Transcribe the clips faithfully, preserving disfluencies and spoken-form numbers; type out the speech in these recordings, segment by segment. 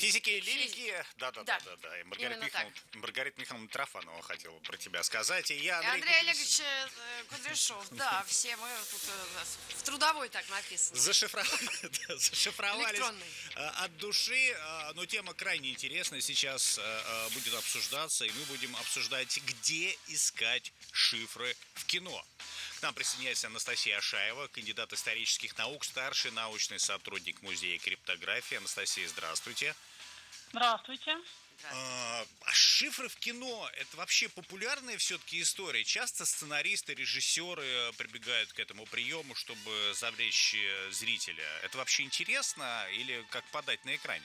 Физики и лирики. Да. Да-да-да. И Маргарита Именно Михайловна, Маргарита Михайловна Трофанова хотела про тебя сказать. И я, И Андрей, Андрей Олегович э, Кудряшов. Да, все мы тут э, у нас в трудовой так написано. Зашифровали, да, зашифровались Электронный. э, от души, э, но тема крайне интересная. Сейчас э, э, будет обсуждаться, и мы будем обсуждать, где искать шифры в кино. К нам присоединяется Анастасия Ашаева, кандидат исторических наук, старший научный сотрудник Музея криптографии. Анастасия, здравствуйте. Здравствуйте. А, а шифры в кино – это вообще популярная все-таки история? Часто сценаристы, режиссеры прибегают к этому приему, чтобы завлечь зрителя. Это вообще интересно или как подать на экране?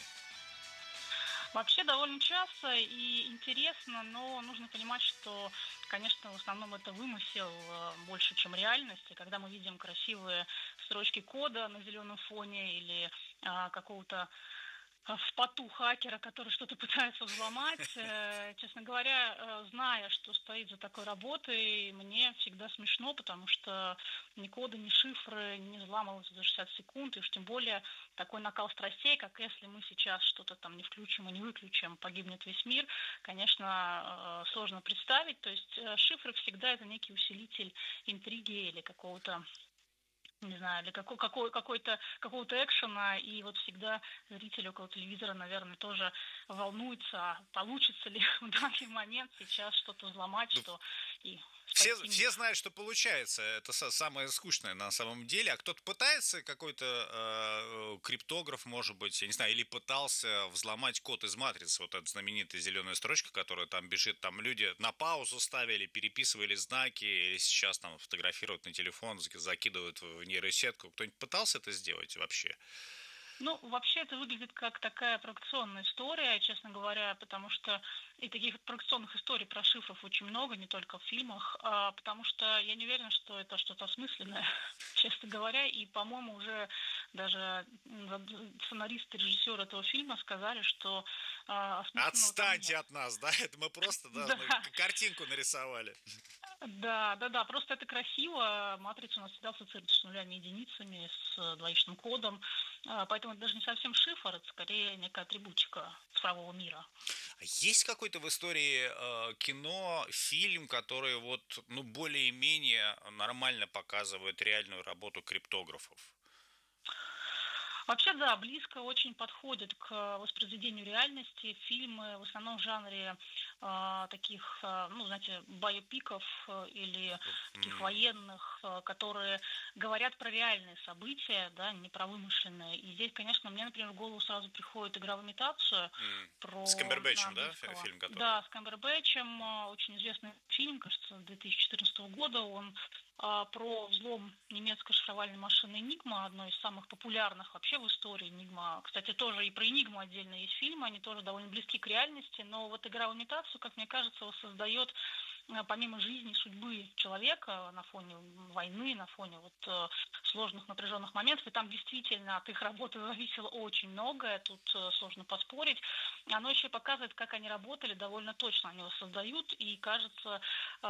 Вообще довольно часто и интересно, но нужно понимать, что, конечно, в основном это вымысел больше, чем реальность. И когда мы видим красивые строчки кода на зеленом фоне или а, какого-то в поту хакера, который что-то пытается взломать. Честно говоря, зная, что стоит за такой работой, мне всегда смешно, потому что ни коды, ни шифры не взламываются за шестьдесят секунд, и уж тем более такой накал страстей, как если мы сейчас что-то там не включим и не выключим, погибнет весь мир, конечно, сложно представить. То есть шифры всегда это некий усилитель интриги или какого-то, не знаю, или какой, какой, какой-то, какого-то экшена, и вот всегда зритель около телевизора, наверное, тоже волнуется, получится ли в данный момент сейчас что-то взломать, что и все, все знают, что получается. Это самое скучное на самом деле. А кто-то пытается, какой-то э, криптограф, может быть, я не знаю, или пытался взломать код из матрицы. Вот эта знаменитая зеленая строчка, которая там бежит. Там люди на паузу ставили, переписывали знаки, или сейчас там фотографируют на телефон, закидывают в нейросетку. Кто-нибудь пытался это сделать вообще? Ну, вообще это выглядит как такая провокационная история, честно говоря, потому что и таких провокационных историй про шифров очень много, не только в фильмах, а потому что я не уверена, что это что-то осмысленное, честно говоря, и, по-моему, уже даже сценаристы, режиссеры этого фильма сказали, что а, осмысленного Отстаньте от нас, да? Это мы просто да, да. мы картинку нарисовали. Да, да, да, просто это красиво. Матрица у нас всегда ассоциируется с нулями и единицами, с двоичным кодом. Поэтому это даже не совсем шифр, это скорее некая атрибутика цифрового мира. Есть какой-то в истории э, кино, фильм, который вот, ну, более-менее нормально показывает реальную работу криптографов? Вообще, да, близко очень подходит к воспроизведению реальности. Фильмы в основном в жанре э, таких, э, ну, знаете, байопиков э, или таких военных, э, которые говорят про реальные события, да, не про вымышленные. И здесь, конечно, мне, например, в голову сразу приходит «Игра в имитацию». Mm. Про с Камбербэтчем, да, фильм, который? Да, с Камбербэтчем. Очень известный фильм, кажется, две тысячи четырнадцатого года. Он про взлом немецкой шифровальной машины «Энигма», одной из самых популярных вообще в истории «Энигма». Кстати, тоже и про «Энигму» отдельно есть фильмы, они тоже довольно близки к реальности, но вот «Игра в имитацию», как мне кажется, воссоздает помимо жизни, судьбы человека на фоне войны, на фоне вот сложных напряженных моментов, и там действительно от их работы зависело очень многое, тут сложно поспорить. Оно еще показывает, как они работали, довольно точно они его создают, и кажется,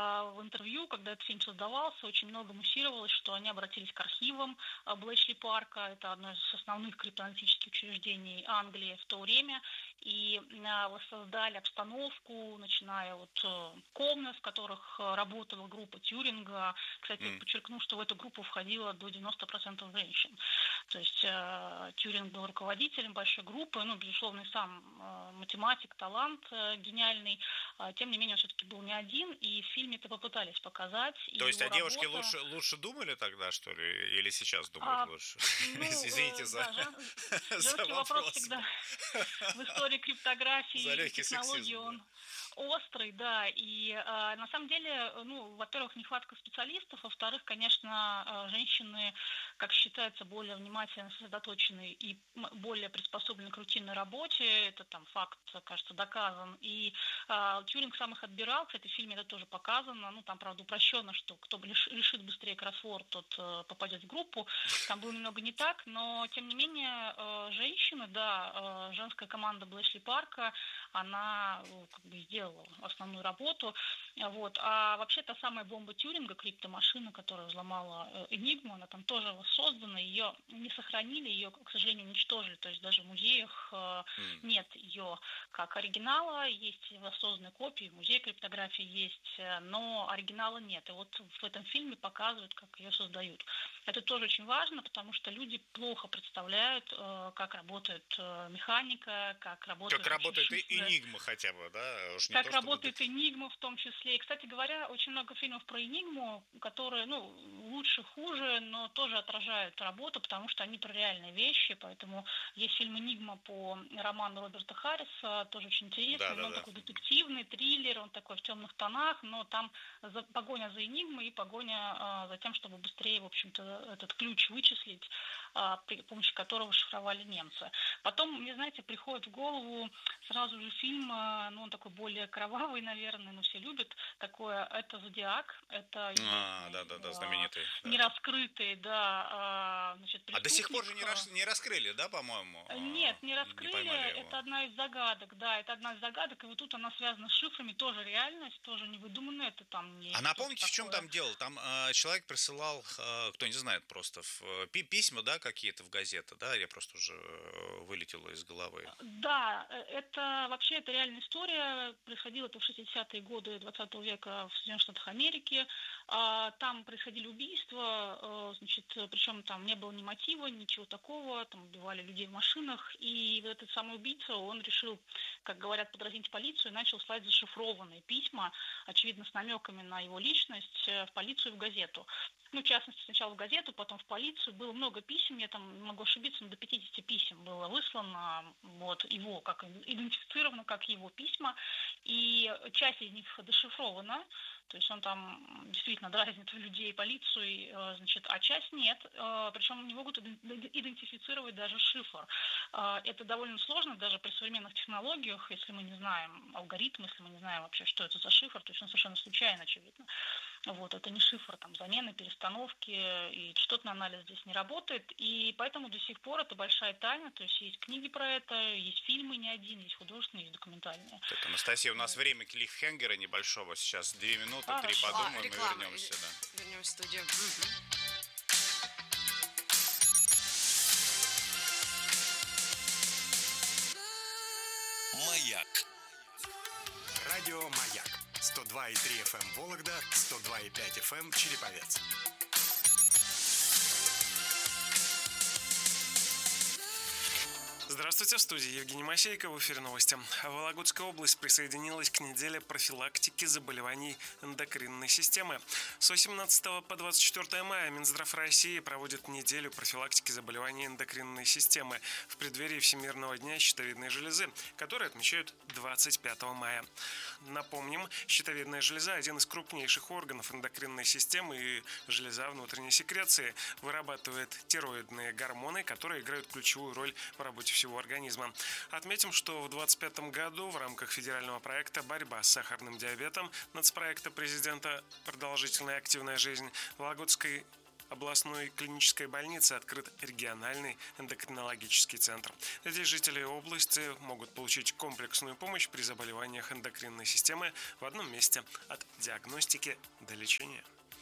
в интервью, когда этот фильм создавался, очень много муссировалось, что они обратились к архивам Блэчли Парка, это одно из основных криптоаналитических учреждений Англии в то время, и воссоздали обстановку, начиная от комнат, в которых работала группа Тьюринга. Кстати, mm. подчеркну, что в эту группу входило до девяносто процентов женщин. То есть э, Тьюринг был руководителем большой группы, ну, безусловно, и сам э, математик, талант э, гениальный. Э, тем не менее, он все-таки был не один, и в фильме это попытались показать. То есть, а работа... девушки лучше, лучше думали тогда, что ли? Или сейчас думают а, лучше? Ну, Извините за, да, жен... за женский вопрос. вопрос всегда в истории криптографии и технологий, сексизм, он... Да. Острый, да, и э, на самом деле, ну, во-первых, нехватка специалистов, во-вторых, конечно, женщины, как считается, более внимательно сосредоточены и более приспособлены к рутинной работе, это там факт, кажется, доказан, и э, Тьюринг сам их отбирал, кстати, в фильме это тоже показано, ну, там, правда, упрощенно, что кто решит быстрее кроссворд, тот э, попадет в группу, там было немного не так, но, тем не менее, э, женщины, да, э, женская команда Блэчли Парка, она как бы сделала основную работу. Вот. А вообще та самая бомба Тьюринга, криптомашина, которая взломала э, Энигму, она там тоже воссоздана, ее не сохранили, ее, к сожалению, уничтожили, то есть даже в музеях э, М. нет ее как оригинала, есть воссозданные копии, в музее криптографии есть, э, но оригинала нет. И вот в этом фильме показывают, как ее создают. Это тоже очень важно, потому что люди плохо представляют, э, как работает э, механика, как работают Как вообще работает и шифры, Энигма хотя бы, да? Уж не как то, чтобы... работает Энигма в том числе. И, кстати говоря, очень много фильмов про Энигму, которые, ну, лучше, хуже, но тоже отражают работу, потому что они про реальные вещи, поэтому есть фильм «Энигма» по роману Роберта Харриса, тоже очень Да, интересный, но да, он да. такой детективный, триллер, он такой в темных тонах, но там за, погоня за Энигмой и погоня а, за тем, чтобы быстрее, в общем-то, этот ключ вычислить, а, при помощи которого шифровали немцы. Потом, мне, знаете, приходит в голову сразу же фильм, а, ну, он такой более кровавый, наверное, но все любят, такое, это «Зодиак», это А, да, известный, да, да, а, знаменитый, да. нераскрытый, да, а, значит, А до сих пор же преступник. не, рас- не раскрыли, да, по-моему? Нет, А, не и не раскрыли, поймали его. это одна из загадок, да, это одна из загадок, и вот тут она связана с шифрами, тоже реальность, тоже не выдуманная, это там не А что-то напомните, в чем такое. там дело? Там э, человек присылал, э, кто не знает, просто в, э, пи- письма, да, какие-то в газеты, да, я просто уже э, вылетело из головы. Да, э, это вообще это реальная история. Происходило это в шестидесятые годы двадцатого века в Соединенных Штатах Америки. А, Там происходили убийства, э, значит, причем там не было ни мотива, ничего такого, там убивали людей в машинах. И вот этот самый убийца, он решил, как говорят, подразнить полицию и начал слать зашифрованные письма, очевидно, с намеками на его личность, э, в полицию и в газету. Ну, в частности, сначала в газету, потом в полицию. Было много писем, я там могу ошибиться, но до пятидесяти писем было выслано, вот, его, как идентифицировано, как его письма, и часть из них дешифрована, то есть он там действительно дразнит людей, полицию, э, значит, а часть нет, э, причем не могут идентифицировать даже шифр. Э, Это довольно сложно даже при современных технологиях, если мы не знаем алгоритм, если мы не знаем вообще, что это за шифр, то есть он совершенно случайно, очевидно. Вот, это не шифр, там, замены, перестановки, и частотный анализ здесь не работает, и поэтому до сих пор это большая тайна, то есть есть книги про это, есть фильмы не один, есть художественные, есть документальные. Так, Анастасия, у нас Вот. время клиффхенгера небольшого. Сейчас две минуты, три Хорошо. А, подумаем и реклама. вернемся, да. Вернемся в студию. Мгм. Маяк. Радио Маяк. сто два и три эф эм Вологда, сто два и пять эф эм Череповец. Здравствуйте, в студии Евгений Масейко, в эфире новости. Вологодская область присоединилась к неделе профилактики заболеваний эндокринной системы. С восемнадцатого по двадцать четвёртое мая Минздрав России проводит неделю профилактики заболеваний эндокринной системы в преддверии Всемирного дня щитовидной железы, который отмечают двадцать пятого мая. Напомним, щитовидная железа – один из крупнейших органов эндокринной системы, и железа внутренней секреции вырабатывает тироидные гормоны, которые играют ключевую роль в работе всего организма. Отметим, что в двадцать пятом году в рамках федерального проекта «Борьба с сахарным диабетом» нацпроекта президента «Продолжительная активная жизнь» в Вологодской областной клинической больнице открыт региональный эндокринологический центр. Здесь жители области могут получить комплексную помощь при заболеваниях эндокринной системы в одном месте от диагностики до лечения.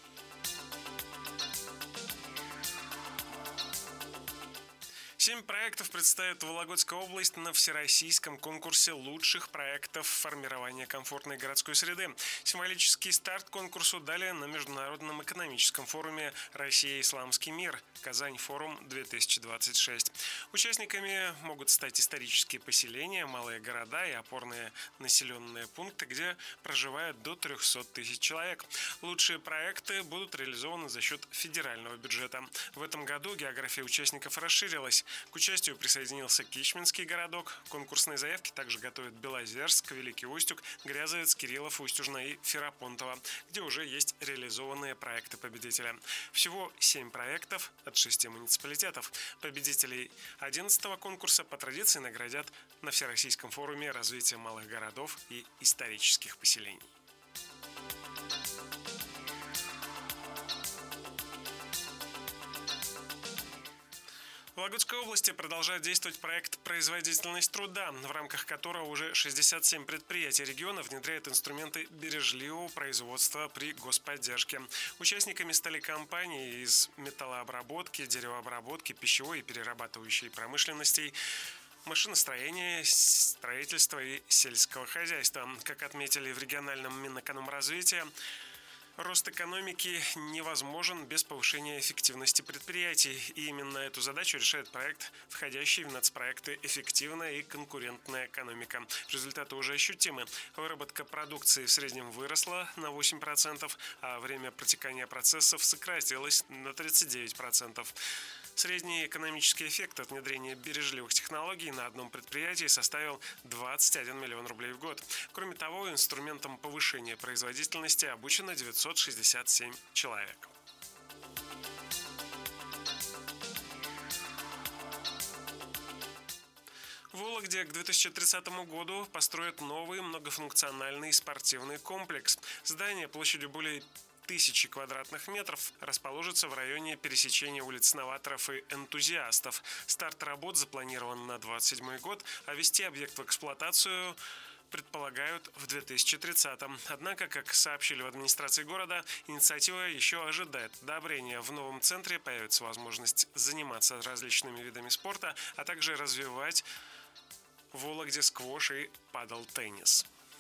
Семь проектов представит Вологодская область на всероссийском конкурсе лучших проектов формирования комфортной городской среды. Символический старт конкурсу дали на Международном экономическом форуме «Россия. Исламский мир. Казань. Форум-две тысячи двадцать шесть». Участниками могут стать исторические поселения, малые города и опорные населенные пункты, где проживает до трехсот тысяч человек. Лучшие проекты будут реализованы за счет федерального бюджета. В этом году география участников расширилась. К участию присоединился Кичминский городок. Конкурсные заявки также готовят Белозерск, Великий Устюг, Грязовец, Кириллов, Устюжна и Ферапонтово, где уже есть реализованные проекты победителя. Всего семь проектов от шести муниципалитетов. Победителей одиннадцатого конкурса по традиции наградят на Всероссийском форуме развития малых городов и исторических поселений. В Вологодской области продолжает действовать проект «Производительность труда», в рамках которого уже шестьдесят семь предприятий региона внедряют инструменты бережливого производства при господдержке. Участниками стали компании из металлообработки, деревообработки, пищевой и перерабатывающей промышленностей, машиностроения, строительства и сельского хозяйства. Как отметили в региональном Минэкономразвития, рост экономики невозможен без повышения эффективности предприятий. И именно эту задачу решает проект, входящий в нацпроекты «Эффективная и конкурентная экономика». Результаты уже ощутимы. Выработка продукции в среднем выросла на восемь процентов, а время протекания процессов сократилось на тридцать девять процентов. Средний экономический эффект от внедрения бережливых технологий на одном предприятии составил двадцать один миллион рублей в год. Кроме того, инструментом повышения производительности обучено девятьсот шестьдесят семь человек. В Вологде к две тысячи тридцатому году построят новый многофункциональный спортивный комплекс. Здание площадью более тысячи квадратных метров расположится в районе пересечения улиц Новаторов и Энтузиастов. Старт работ запланирован на двадцать седьмой год, а ввести объект в эксплуатацию предполагают в две тысячи тридцатом. Однако, как сообщили в администрации города, инициатива еще ожидает одобрения. В новом центре появится возможность заниматься различными видами спорта, а также развивать в Вологде сквош и падл-теннис.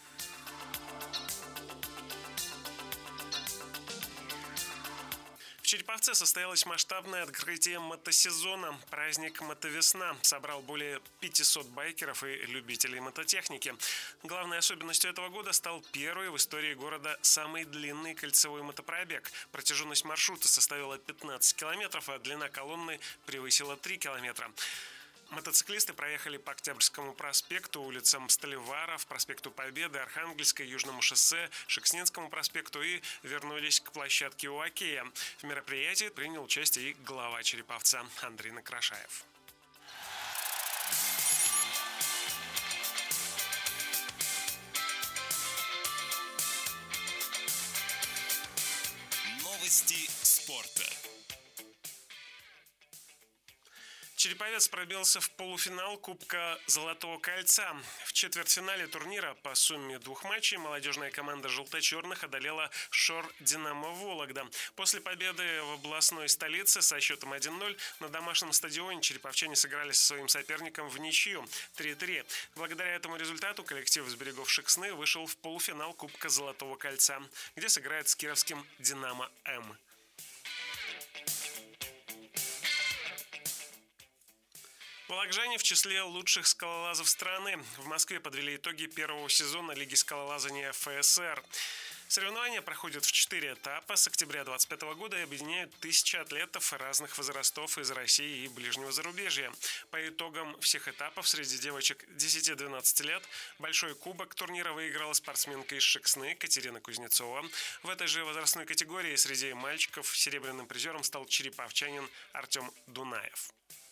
В Череповце состоялось масштабное открытие мотосезона. Праздник «Мотовесна» собрал более пятисот байкеров и любителей мототехники. Главной особенностью этого года стал первый в истории города самый длинный кольцевой мотопробег. Протяженность маршрута составила пятнадцать километров, а длина колонны превысила три километра. Мотоциклисты проехали по Октябрьскому проспекту, улицам Сталеваров, проспекту Победы, Архангельской, Южному шоссе, Шекснинскому проспекту и вернулись к площадке у Окея. В мероприятии принял участие и глава Череповца Андрей Накрашаев. Новости спорта. Череповец пробился в полуфинал Кубка Золотого кольца. В четвертьфинале турнира по сумме двух матчей молодежная команда желто-черных одолела Шор Динамо Вологда. После победы в областной столице со счетом один ноль на домашнем стадионе череповчане сыграли со своим соперником в ничью три-три. Благодаря этому результату коллектив с берегов Шексны вышел в полуфинал Кубка Золотого кольца, где сыграет с кировским Динамо-М. Вологжане в числе лучших скалолазов страны. В Москве подвели итоги первого сезона Лиги скалолазания эф эс эр. Соревнования проходят в четыре этапа с октября две тысячи двадцать пятого года и объединяют тысячи атлетов разных возрастов из России и ближнего зарубежья. По итогам всех этапов среди девочек десяти-двенадцати лет большой кубок турнира выиграла спортсменка из Шексны Катерина Кузнецова. В этой же возрастной категории среди мальчиков серебряным призером стал череповчанин Артем Дунаев.